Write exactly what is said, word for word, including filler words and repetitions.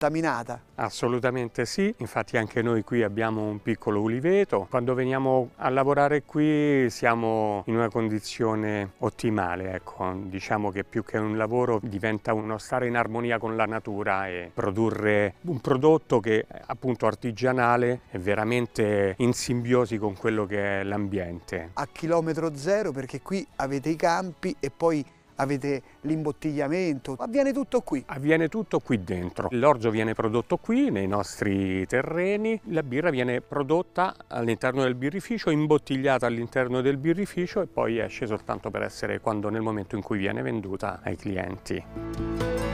contaminata? Assolutamente sì, infatti anche noi qui abbiamo un piccolo uliveto. Quando veniamo a lavorare qui siamo in una condizione ottimale, ecco. Diciamo che più che un lavoro diventa uno stare in armonia con la natura e produrre un prodotto che appunto artigianale è veramente in simbiosi con quello che è l'ambiente. A chilometro zero, perché qui avete i campi e poi avete l'imbottigliamento, avviene tutto qui? Avviene tutto qui dentro. L'orzo viene prodotto qui nei nostri terreni, la birra viene prodotta all'interno del birrificio, imbottigliata all'interno del birrificio e poi esce soltanto per essere quando nel momento in cui viene venduta ai clienti.